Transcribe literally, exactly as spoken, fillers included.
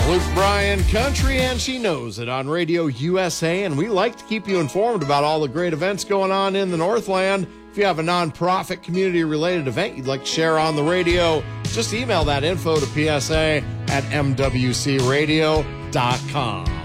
Luke Bryan Country, and she knows it on Radio U S A, and we like to keep you informed about all the great events going on in the Northland. If you have a nonprofit community-related event you'd like to share on the radio, just email that info to P S A at M W C radio dot com.